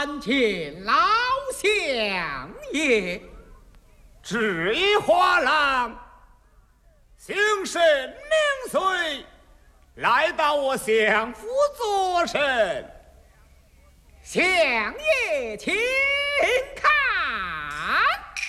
参见老相爷。 至于画廊，姓甚名谁？来到我相府作甚？ 相爷请看，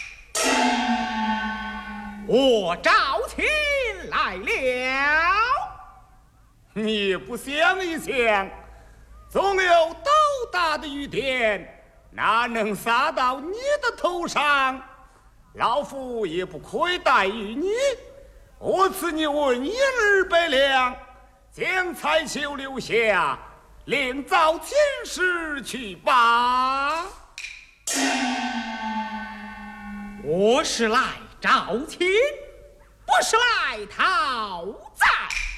我赵卿来了。 你不想一想，总有斗大的雨点，哪能洒到你的头上？老夫也不亏待于你，我赐你文银200两，将彩绣留下，另造亲事去吧。 我是来找亲，不是来讨债。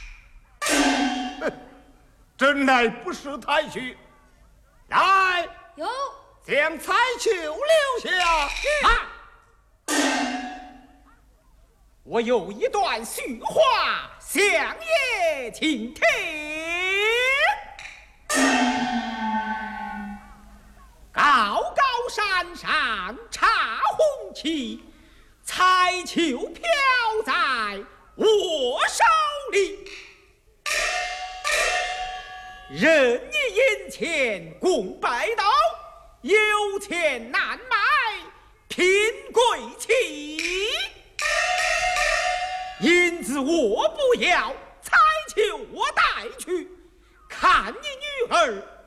真乃不识抬举。来， 有将彩绣留下。 我有一段叙话，相爷请听。高高山上插红旗，彩绣飘在我手里。任你银钱共百斗，有钱难买贫贵妻。银子我不要，彩绣我带去，看你女儿